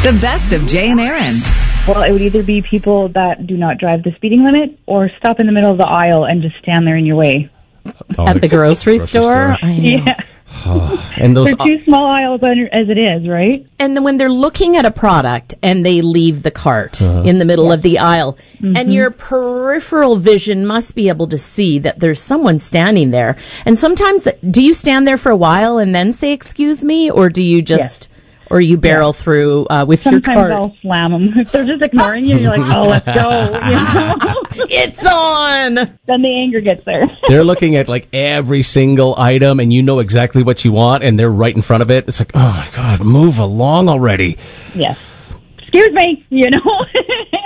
The best of Jay and Aaron. Well, it would either be people that do not drive the speeding limit or stop in the middle of the aisle and just stand there in your way. At the grocery store? I know. Yeah. And those They're two small aisles as it is, right? And then when they're looking at a product and they leave the cart in the middle of the aisle, and your peripheral vision must be able to see that there's someone standing there. And sometimes, do you stand there for a while and then say, excuse me, or do you just... Or you barrel through with your cart. Sometimes I'll slam them. If they're just ignoring you, you're like, oh, let's go. You know? It's on! Then the anger gets there. They're looking at like every single item, and you know exactly what you want, and they're right in front of it. It's like, oh my God, move along already. Yes. Excuse me, you know.